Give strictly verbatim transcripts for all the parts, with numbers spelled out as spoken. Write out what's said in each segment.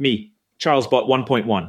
Me, CharlesBot one point one.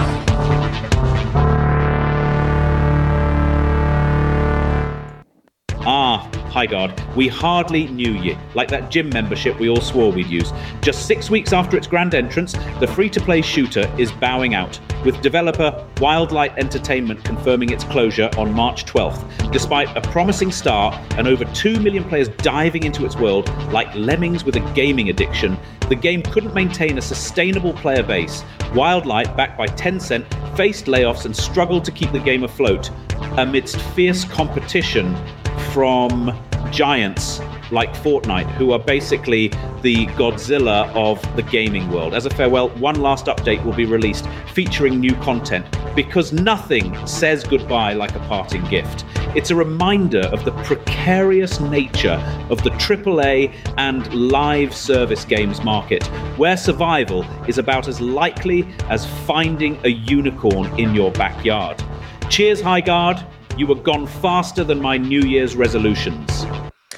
Ah, Highguard, we hardly knew you, like that gym membership we all swore we'd use. Just six weeks after its grand entrance, the free-to-play shooter is bowing out, with developer Wildlight Entertainment confirming its closure on March twelfth. Despite a promising start and over two million players diving into its world like lemmings with a gaming addiction, the game couldn't maintain a sustainable player base. Wildlight, backed by Tencent, faced layoffs and struggled to keep the game afloat amidst fierce competition from giants like Fortnite, who are basically the Godzilla of the gaming world. As a farewell, one last update will be released featuring new content, because nothing says goodbye like a parting gift. It's a reminder of the precarious nature of the triple A and live service games market, where survival is about as likely as finding a unicorn in your backyard. Cheers, Highguard. You were gone faster than my New Year's resolutions.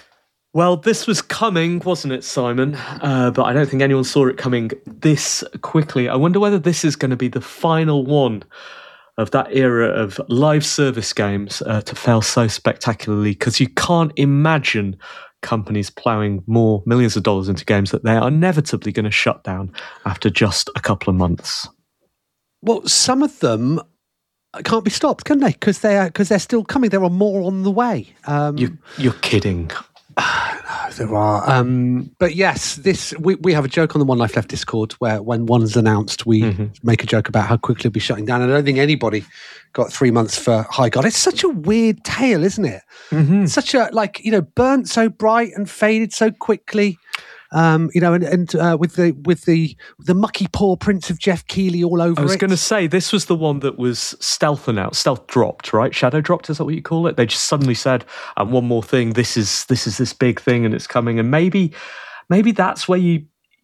Well, this was coming, wasn't it, Simon? Uh, but I don't think anyone saw it coming this quickly. I wonder whether this is going to be the final one of that era of live service games uh, to fail so spectacularly, because you can't imagine companies ploughing more millions of dollars into games that they are inevitably going to shut down after just a couple of months. Well, some of them can't be stopped, can they? Because they are, because they're still coming. There are more on the way. Um, you, you're kidding. No, there are. Um, but yes, this we, we have a joke on the One Life Left Discord where when one's announced, we mm-hmm. make a joke about how quickly it'll be shutting down. And I don't think anybody got three months for Highguard. It's such a weird tale, isn't it? Mm-hmm. It's such a, like, you know, burnt so bright and faded so quickly. Um, you know, and, and uh, with the with the the mucky paw prints of Jeff Keighley all over it. I was going to say, this was the one that was stealth announced, stealth dropped, right? Shadow dropped, is that what you call it? They just suddenly said, and one more thing, this is this is this big thing and it's coming. And maybe maybe that's where you,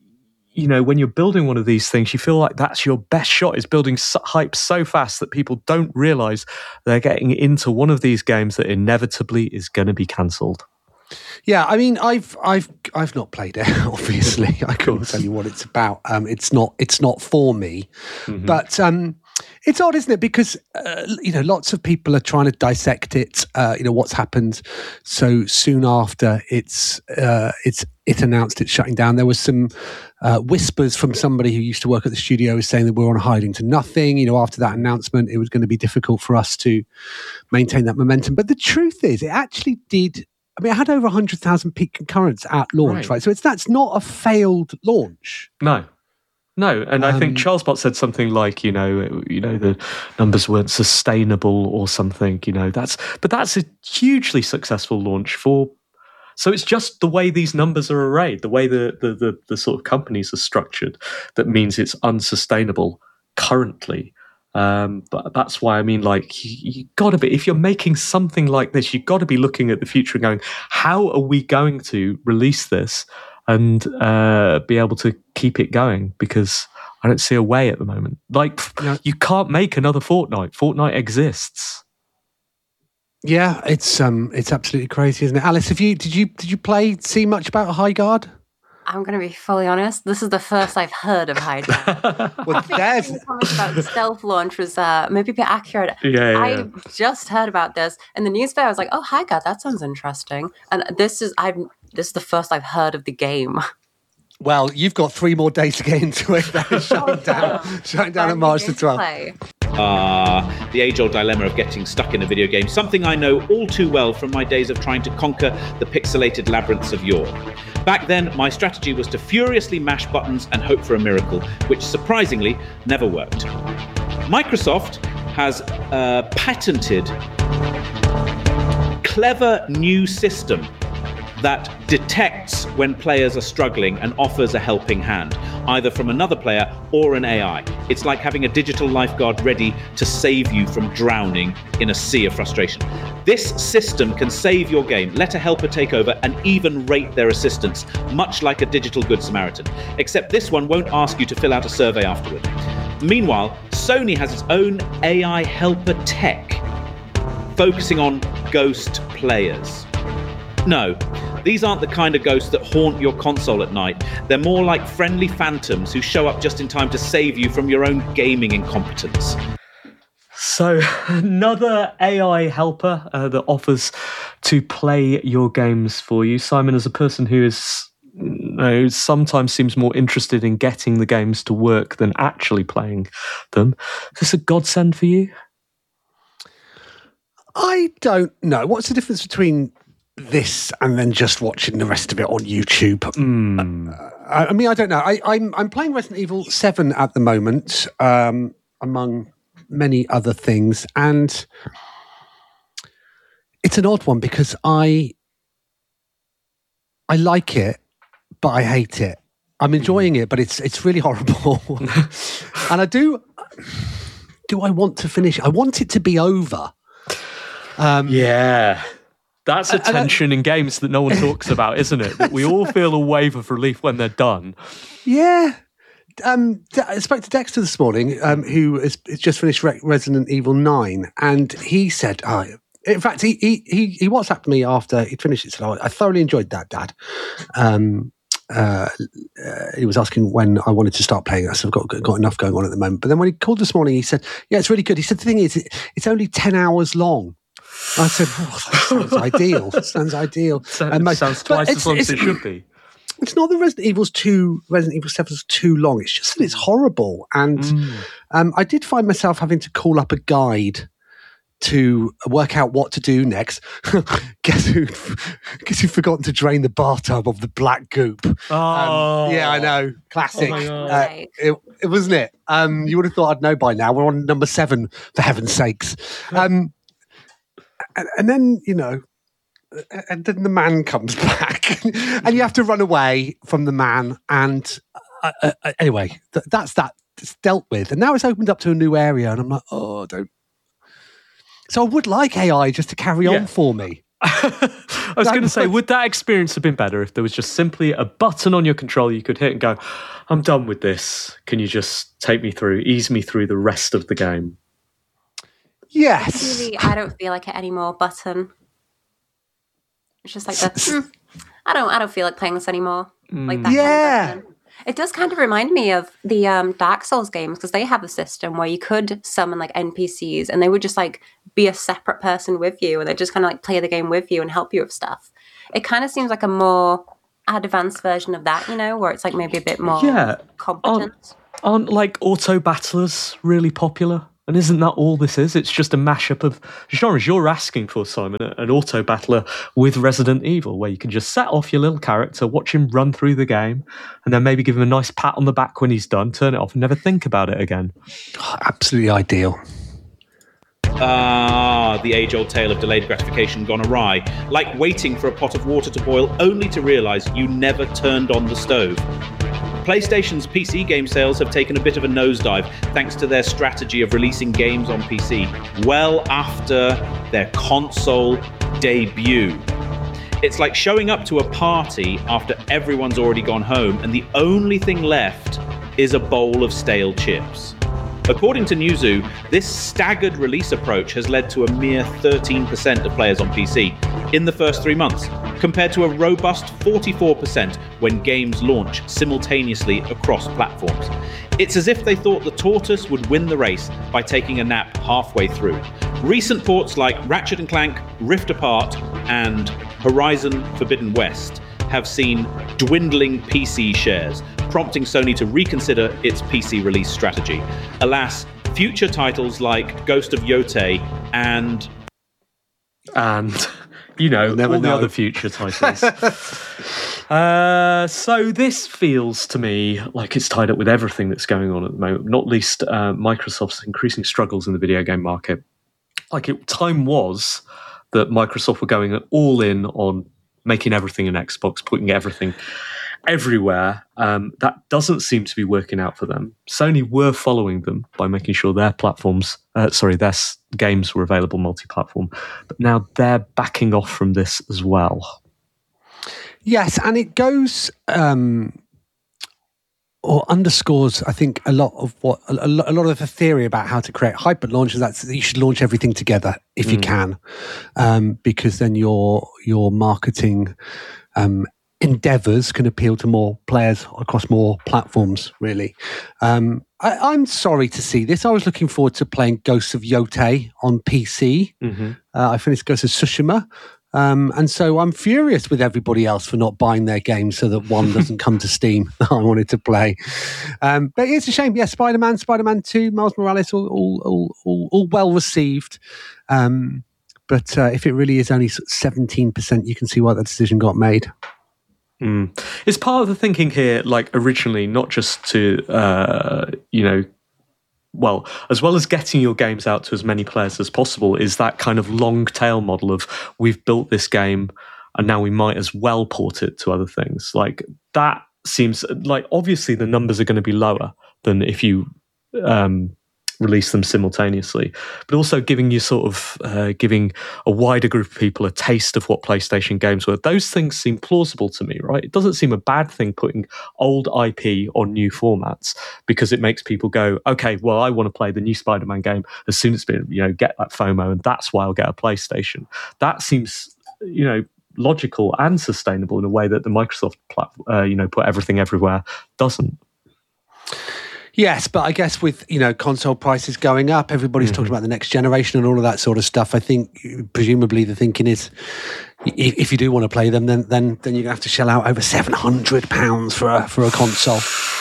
you know, when you're building one of these things, you feel like that's your best shot, is building hype so fast that people don't realise they're getting into one of these games that inevitably is going to be cancelled. Yeah, I mean, I've I've I've not played it. Obviously, I couldn't tell you what it's about. Um, it's not it's not for me, mm-hmm. but um, it's odd, isn't it? Because uh, you know, lots of people are trying to dissect it. Uh, you know, what's happened so soon after it's uh, it's it announced it's shutting down. There was some uh, whispers from somebody who used to work at the studio saying that we're on hiding to nothing. You know, after that announcement, it was going to be difficult for us to maintain that momentum. But the truth is, it actually did. I mean, it had over one hundred thousand peak concurrents at launch, right? right? So it's that's not a failed launch. No. No, and um, I think CharlesBot said something like, you know, you know, the numbers weren't sustainable or something, you know, that's, but that's a hugely successful launch for, so it's just the way these numbers are arrayed, the way the, the, the, the sort of companies are structured, that means it's unsustainable currently. Um, but that's why, I mean, like, you, you got to be, if you're making something like this, you've got to be looking at the future and going, how are we going to release this and uh, be able to keep it going? Because I don't see a way at the moment. Like, yeah. You can't make another Fortnite. Fortnite exists. Yeah, it's um, it's absolutely crazy, isn't it? Alice, have you did you did you play see much about Highguard? I'm going to be fully honest. This is the first I've heard of Highguard. Well, there's the comment about the stealth launch was uh, maybe a bit accurate. Yeah, yeah, I yeah. just heard about this in the news fair. I was like, "Oh, Highguard, that sounds interesting." And this is I've this is the first I've heard of the game. Well, you've got three more days to get into it. Shutting down, shutting down on March the twelfth. Ah, uh, the age-old dilemma of getting stuck in a video game, something I know all too well from my days of trying to conquer the pixelated labyrinths of yore. Back then, my strategy was to furiously mash buttons and hope for a miracle, which surprisingly never worked. Microsoft has a patented, clever new system that detects when players are struggling and offers a helping hand, either from another player or an A I. It's like having a digital lifeguard ready to save you from drowning in a sea of frustration. This system can save your game, let a helper take over, and even rate their assistance, much like a digital Good Samaritan. Except this one won't ask you to fill out a survey afterward. Meanwhile, Sony has its own A I helper tech, focusing on ghost players. No, These aren't the kind of ghosts that haunt your console at night. They're more like friendly phantoms who show up just in time to save you from your own gaming incompetence. So, another A I helper uh, that offers to play your games for you. Simon, as a person who is, you know, sometimes seems more interested in getting the games to work than actually playing them, is this a godsend for you? I don't know. What's the difference between this and then just watching the rest of it on YouTube? Mm. Uh, I, I mean, I don't know. I, I'm I'm playing Resident Evil seven at the moment, um, among many other things, and it's an odd one because I I like it, but I hate it. I'm enjoying it, but it's it's really horrible. And I do do I want to finish? I want it to be over. Um, yeah. That's a and, and tension I, in games that no one talks about, isn't it? That we all feel a wave of relief when they're done. Yeah. Um, I spoke to Dexter this morning, um, who has, has just finished Re- Resident Evil nine, and he said, oh, in fact, he, he he he WhatsApped me after he'd finished it. Said, oh, I thoroughly enjoyed that, Dad. Um, uh, uh, he was asking when I wanted to start playing. I said, I've got, got enough going on at the moment. But then when he called this morning, he said, yeah, it's really good. He said, the thing is, it, it's only ten hours long. I said, oh, that sounds ideal. That sounds ideal. So, and most, sounds twice as long as it should be. It's not that Resident Evil's too Resident Evil seven's too long. It's just that it's horrible. And mm. um, I did find myself having to call up a guide to work out what to do next. guess who? Guess who'd forgotten to drain the bathtub of the black goop? Oh, um, yeah, I know. Classic. Oh uh, it, it wasn't it. Um, you would have thought I'd know by now. We're on number seven, for heaven's sakes. Um, and, and then you know. And then the man comes back, and you have to run away from the man. And uh, uh, anyway, th- that's that. It's dealt with, and now it's opened up to a new area. And I'm like, oh, don't. So I would like A I just to carry on yeah. for me. I was going to say, would that experience have been better if there was just simply a button on your controller you could hit and go, "I'm done with this. Can you just take me through, ease me through the rest of the game?" Yes. Really, I don't feel like it anymore. Button. It's just like that. Mm, I don't. I don't feel like playing this anymore. Like that. Yeah. Kind of button. It does kind of remind me of the um, Dark Souls games because they have a system where you could summon like N P Cs and they would just like be a separate person with you and they just kind of like play the game with you and help you with stuff. It kind of seems like a more advanced version of that, you know, where it's like maybe a bit more yeah. competent. Aren't, aren't like auto battlers really popular? And isn't that all this is? It's just a mashup of genres. You're asking for, Simon, an auto battler with Resident Evil, where you can just set off your little character, watch him run through the game, and then maybe give him a nice pat on the back when he's done, turn it off, and never think about it again. Oh, absolutely ideal. Ah, the age-old tale of delayed gratification gone awry. Like waiting for a pot of water to boil only to realise you never turned on the stove. PlayStation's P C game sales have taken a bit of a nosedive thanks to their strategy of releasing games on P C well after their console debut. It's like showing up to a party after everyone's already gone home and the only thing left is a bowl of stale chips. According to Newzoo, this staggered release approach has led to a mere thirteen percent of players on P C in the first three months, compared to a robust forty-four percent when games launch simultaneously across platforms. It's as if they thought the tortoise would win the race by taking a nap halfway through. Recent ports like Ratchet and Clank, Rift Apart, and Horizon Forbidden West have seen dwindling P C shares, prompting Sony to reconsider its P C release strategy. Alas, future titles like Ghost of Yotei and... And, you know, Never all know. the other future titles. uh, so this feels to me like it's tied up with everything that's going on at the moment, not least uh, Microsoft's increasing struggles in the video game market. Like it, time was that Microsoft were going all in on making everything an Xbox, putting everything everywhere. Um, that doesn't seem to be working out for them. Sony were following them by making sure their platforms, uh, sorry, their s- games were available multi-platform, but now they're backing off from this as well. Yes, and it goes um, or underscores, I think, a lot of what a, a lot of the theory about how to create hyper launches. That's that you should launch everything together if mm. you can, um, because then your your marketing um, endeavours can appeal to more players across more platforms, really. Um, I, I'm sorry to see this. I was looking forward to playing Ghosts of Yotei on P C. Mm-hmm. Uh, I finished Ghosts of Tsushima. Um, and so I'm furious with everybody else for not buying their game so that one doesn't come to Steam that I wanted to play. Um, but it's a shame. Yeah, Spider-Man, Spider-Man two, Miles Morales, all all all, all, all well received. Um, but uh, if it really is only seventeen percent, you can see why that decision got made. Mm. Is part of the thinking here, like originally, not just to, uh, you know, well, as well as getting your games out to as many players as possible, is that kind of long tail model of we've built this game and now we might as well port it to other things. Like that seems like obviously the numbers are going to be lower than if you um, release them simultaneously, but also giving you sort of uh, giving a wider group of people a taste of what PlayStation games were. Those things seem plausible to me, right? It doesn't seem a bad thing putting old I P on new formats because it makes people go, okay, well, I want to play the new Spider-Man game as soon as it's been, you know, get that FOMO, and that's why I'll get a PlayStation. That seems, you know, logical and sustainable in a way that the Microsoft platform, uh, you know, put everything everywhere doesn't. Yes, but I guess with, you know, console prices going up, everybody's mm-hmm. talking about the next generation and all of that sort of stuff. I think presumably the thinking is if, if you do want to play them, then then then you're going to have to shell out over seven hundred pounds for a, for a console.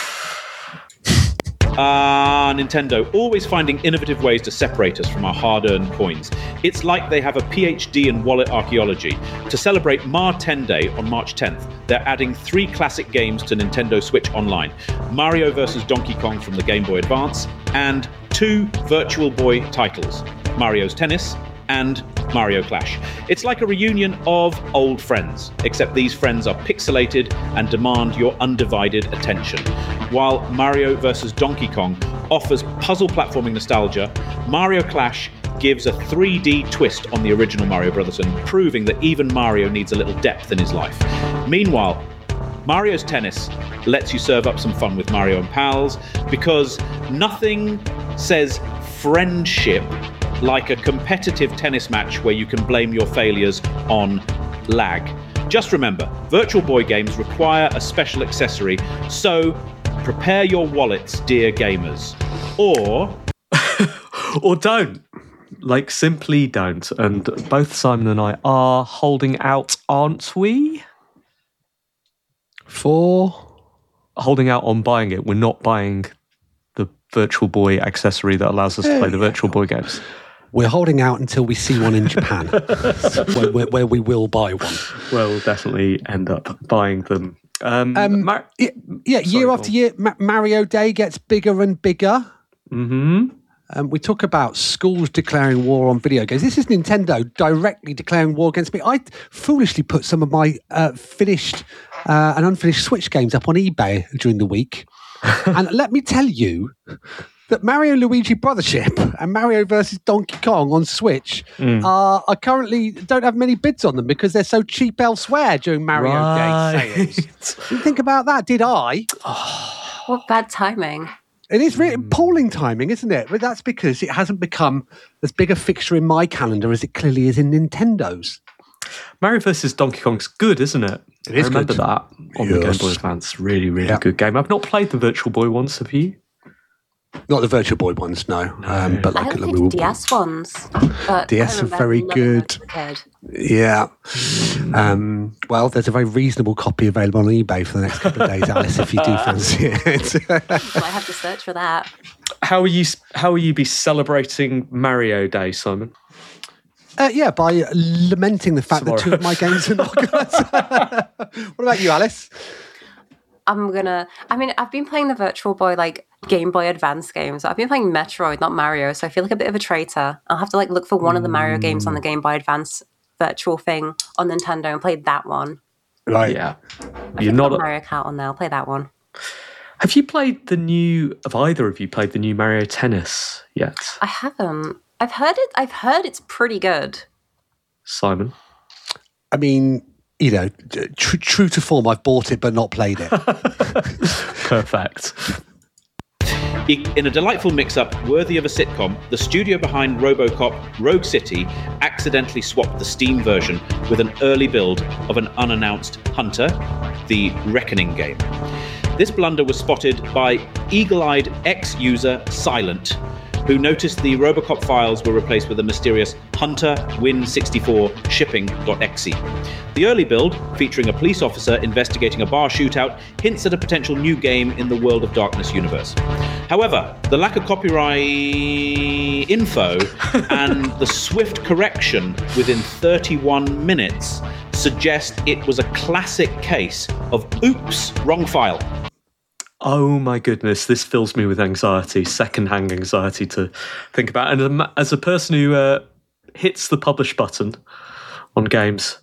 Ah, uh, Nintendo, always finding innovative ways to separate us from our hard-earned coins. It's like they have a PhD in wallet archaeology. To celebrate Mar ten Day on March tenth, they're adding three classic games to Nintendo Switch Online. Mario versus. Donkey Kong from the Game Boy Advance, and two Virtual Boy titles, Mario's Tennis and Mario Clash. It's like a reunion of old friends, except these friends are pixelated and demand your undivided attention. While Mario versus. Donkey Kong offers puzzle platforming nostalgia, Mario Clash gives a three D twist on the original Mario Brothers, and proving that even Mario needs a little depth in his life. Meanwhile, Mario's Tennis lets you serve up some fun with Mario and pals, because nothing says friendship like a competitive tennis match where you can blame your failures on lag. Just remember, Virtual Boy games require a special accessory, so prepare your wallets, dear gamers. Or... or don't. Like, simply don't. And both Simon and I are holding out, aren't we? For? Holding out on buying it. We're not buying the Virtual Boy accessory that allows us to play the Virtual Boy games. We're holding out until we see one in Japan, where, where, where we will buy one. Well, we'll definitely end up buying them. Um, um, Mar- yeah, yeah sorry, year after year, Ma- Mario Day gets bigger and bigger. Mm-hmm. Um, we talk about schools declaring war on video games. This is Nintendo directly declaring war against me. I foolishly put some of my uh, finished uh, and unfinished Switch games up on eBay during the week. And let me tell you that Mario Luigi Brothership and Mario versus. Donkey Kong on Switch mm. are, are currently don't have many bids on them because they're so cheap elsewhere during Mario right. Day sales. Think about that. Did I? Oh, what bad timing. It is really appalling timing, isn't it? But that's because it hasn't become as big a fixture in my calendar as it clearly is in Nintendo's. Mario versus. Donkey Kong's good, isn't it? It is I remember good. that on yes. the Game Boy Advance. Really, really yeah. good game. I've not played the Virtual Boy ones, have you? Not the Virtual Boy ones, no. no. Um, but I like haven't played the D S ones. But D S are very good. Yeah. Um, well, there's a very reasonable copy available on eBay for the next couple of days, Alice, if you do fancy it. I might have to search for that. How will you? How will you be celebrating Mario Day, Simon? Uh, yeah, by lamenting the fact Tomorrow. that two of my games are not good. What about you, Alice? I'm gonna. I mean, I've been playing the Virtual Boy like Game Boy Advance games. I've been playing Metroid, not Mario, so I feel like a bit of a traitor. I'll have to like look for one of the Mario games on the Game Boy Advance virtual thing on Nintendo and play that one. Right. Yeah. I've You're not got Mario Kart on there. I'll play that one. Have you played the new? Have either of you played the new Mario Tennis yet? I haven't. I've heard it. I've heard it's pretty good. Simon. I mean, you know, tr- true to form, I've bought it but not played it. Perfect. In a delightful mix-up worthy of a sitcom, the studio behind RoboCop Rogue City accidentally swapped the Steam version with an early build of an unannounced Hunter, the Reckoning game. This blunder was spotted by eagle-eyed ex-user Silent, who noticed the RoboCop files were replaced with a mysterious Hunter Win sixty-four shipping.exe. The early build, featuring a police officer investigating a bar shootout, hints at a potential new game in the World of Darkness universe. However, the lack of copyright info and the swift correction within thirty-one minutes suggest it was a classic case of oops, wrong file. Oh my goodness, this fills me with anxiety, secondhand anxiety to think about. And as a person who uh, hits the publish button on games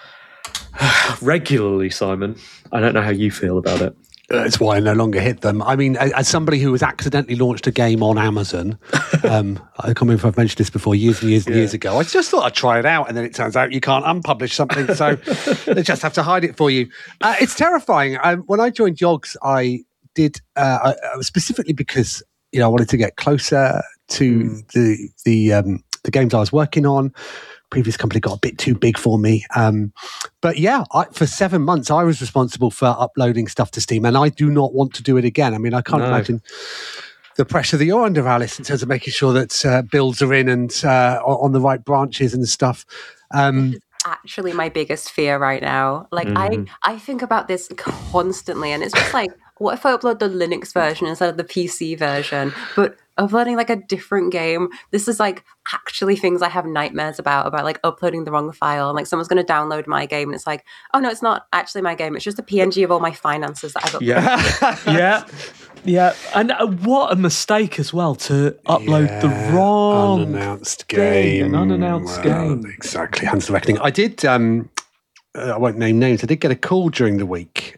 regularly, Simon, I don't know how you feel about it. That's why I no longer hit them. I mean, as somebody who has accidentally launched a game on Amazon, um, I can't remember if I've mentioned this before, years and years and yeah. years ago, I just thought I'd try it out, and then it turns out you can't unpublish something, so they just have to hide it for you. Uh, it's terrifying. I, when I joined Yogs, I did uh, I, specifically because you know I wanted to get closer to mm. the the um, the games I was working on. Previous company got a bit too big for me, um, but yeah, I, for seven months I was responsible for uploading stuff to Steam, and I do not want to do it again. I mean, I can't no. imagine the pressure that you're under, Alice, in terms of making sure that uh, builds are in and uh, on the right branches and stuff. Um, Actually, my biggest fear right now. Like mm. I, I think about this constantly, and it's just like, what if I upload the Linux version instead of the P C version? But uploading like a different game, this is like actually things I have nightmares about, about like uploading the wrong file. And like someone's going to download my game and it's like, oh no, it's not actually my game. It's just a P N G of all my finances that I've uploaded. Yeah, yeah, yeah. And uh, what a mistake as well to upload yeah, the wrong unannounced game. An unannounced well, game. Exactly. Hence the reckoning. I did, um, I won't name names. I did get a call during the week,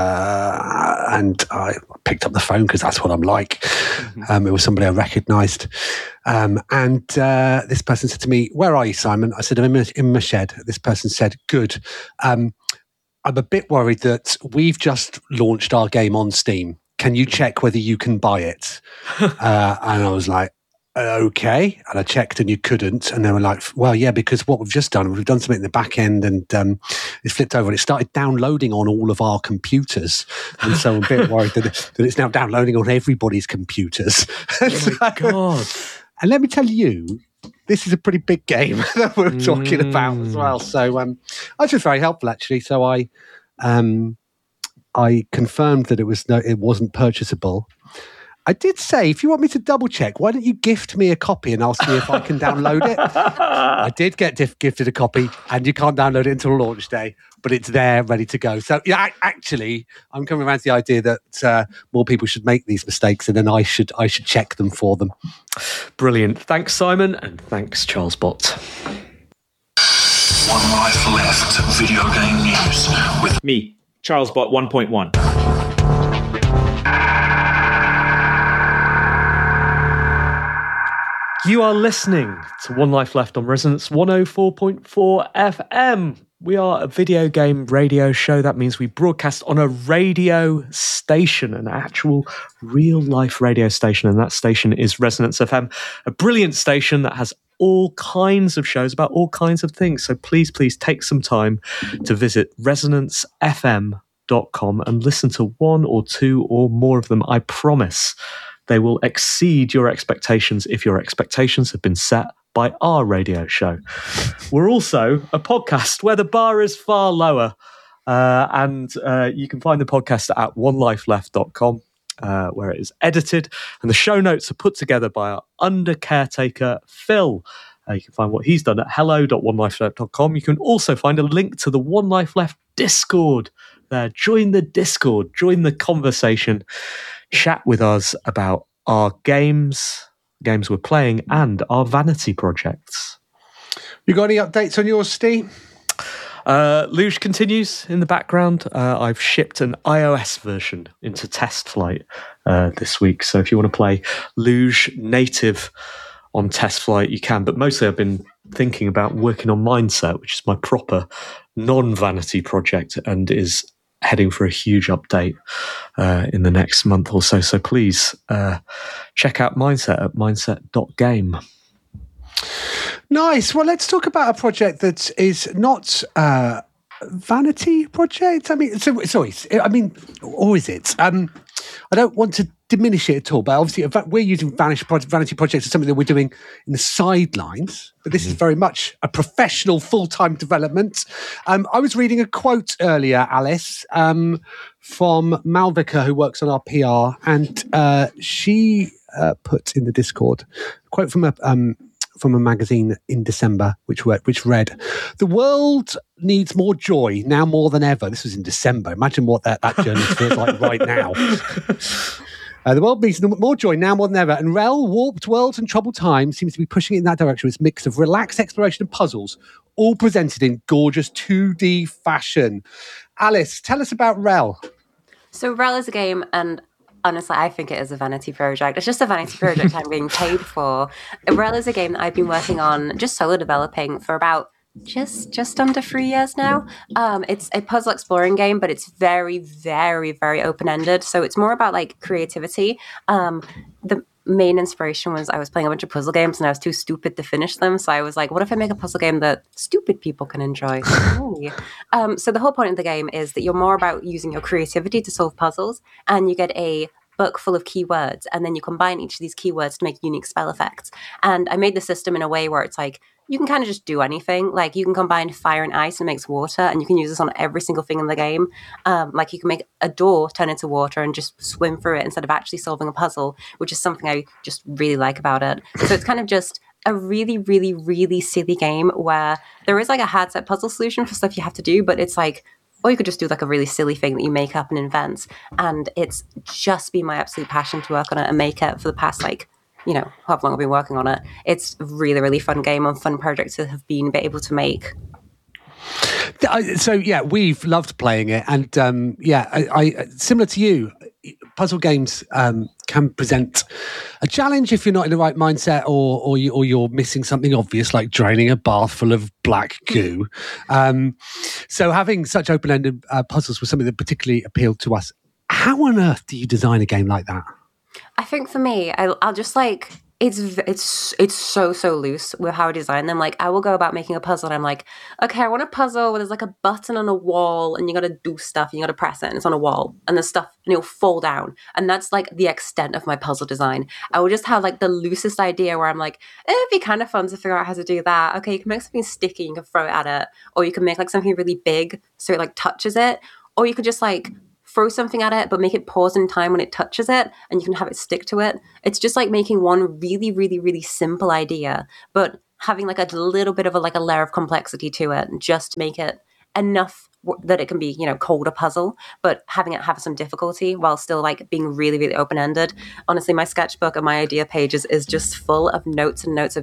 uh, and I picked up the phone because that's what I'm like. Mm-hmm. Um, it was somebody I recognised, um, and uh, this person said to me, "Where are you, Simon?" I said, "I'm in my, in my shed." This person said, "Good. Um, I'm a bit worried that we've just launched our game on Steam. Can you check whether you can buy it?" uh, and I was like, okay, and I checked and you couldn't, and they were like, well, yeah, because what we've just done, we've done something in the back end, and um, it flipped over and it started downloading on all of our computers, and so I'm a bit worried that, that it's now downloading on everybody's computers. Oh my God. And let me tell you, this is a pretty big game that we're mm. talking about as well, so um, I was just very helpful actually, so I um, I confirmed that it was no, it wasn't purchasable. I did say, if you want me to double check, why don't you gift me a copy and I'll see if I can download it. I did get dif- gifted a copy, and you can't download it until launch day, but it's there, ready to go. So, yeah, actually, I'm coming around to the idea that uh, more people should make these mistakes, and then I should I should check them for them. Brilliant. Thanks, Simon, and thanks, Charles Bott. One Life Left video game news with me, Charles Bott one point one. You are listening to One Life Left on Resonance one oh four point four F M. We are a video game radio show. That means we broadcast on a radio station, an actual real-life radio station, and that station is Resonance F M, a brilliant station that has all kinds of shows about all kinds of things. So please, please take some time to visit resonance f m dot com and listen to one or two or more of them. I promise they will exceed your expectations if your expectations have been set by our radio show. We're also a podcast where the bar is far lower. Uh, and uh, you can find the podcast at one life left dot com, uh, where it is edited. And the show notes are put together by our under caretaker, Phil. Uh, you can find what he's done at hello dot one life left dot com. You can also find a link to the One Life Left Discord there. Join the Discord, join the conversation. Chat with us about our games, games we're playing, and our vanity projects. You got any updates on yours, Steve? Uh, Luge continues in the background. Uh, I've shipped an iOS version into test flight uh, this week. So if you want to play Luge native on test flight, you can. But mostly I've been thinking about working on Mindset, which is my proper non-vanity project and is heading for a huge update uh, in the next month or so. So please uh, check out Mindset at mindset dot game. Nice. Well, let's talk about a project that is not uh, vanity project. I mean, so sorry. I mean, or is it? Um, I don't want to diminish it at all, but obviously we're using vanity projects as something that we're doing in the sidelines. But this mm-hmm. is very much a professional, full-time development. Um, I was reading a quote earlier, Alice, um, from Malvika, who works on our P R, and uh, she uh, put in the Discord a quote from a um, from a magazine in December, which read, which read, "The world needs more joy now more than ever." This was in December. Imagine what that, that journey feels like right now. Uh, the world needs more joy now more than ever, and Rel, Warped Worlds and Troubled Times seems to be pushing it in that direction with its mix of relaxed exploration and puzzles, all presented in gorgeous two D fashion. Alice, tell us about Rel. So Rel is a game, and honestly, I think it is a vanity project. It's just a vanity project I'm being paid for. Rel is a game that I've been working on, just solo developing for about just just under three years now. Um, it's a puzzle exploring game, but it's very, very, very open-ended. So it's more about like creativity. Um, the main inspiration was I was playing a bunch of puzzle games and I was too stupid to finish them. So I was like, what if I make a puzzle game that stupid people can enjoy? um, so the whole point of the game is that you're more about using your creativity to solve puzzles, and you get a book full of keywords, and then you combine each of these keywords to make unique spell effects. And I made the system in a way where it's like, you can kind of just do anything. Like you can combine fire and ice and it makes water, and you can use this on every single thing in the game. Um, like you can make a door turn into water and just swim through it instead of actually solving a puzzle, which is something I just really like about it. So it's kind of just a really, really, really silly game where there is like a hard set puzzle solution for stuff you have to do, but it's like, or you could just do like a really silly thing that you make up and invent. And it's just been my absolute passion to work on it and make it for the past like, you know, however long I've been working on it. It's a really, really fun game and fun projects to have been able to make. So yeah, we've loved playing it, and um, yeah, I, I similar to you, puzzle games um, can present a challenge if you're not in the right mindset, or or, you, or you're missing something obvious like draining a bath full of black goo. Um, so having such open-ended uh, puzzles was something that particularly appealed to us. How on earth do you design a game like that? I think for me, I, I'll just like, it's it's it's so, so loose with how I design them. Like I will go about making a puzzle and I'm like, okay, I want a puzzle where there's like a button on a wall and you got to do stuff and you got to press it and it's on a wall and there's stuff and it'll fall down. And that's like the extent of my puzzle design. I will just have like the loosest idea where I'm like, eh, it'd be kind of fun to figure out how to do that. Okay, you can make something sticky, you can throw it at it. Or you can make like something really big so it like touches it. Or you could just like throw something at it, but make it pause in time when it touches it, and you can have it stick to it. It's just like making one really, really, really simple idea, but having like a little bit of a like a layer of complexity to it, just to make it enough that it can be, you know, called a puzzle, but having it have some difficulty while still like being really, really open-ended. Honestly, my sketchbook and my idea pages is just full of notes and notes of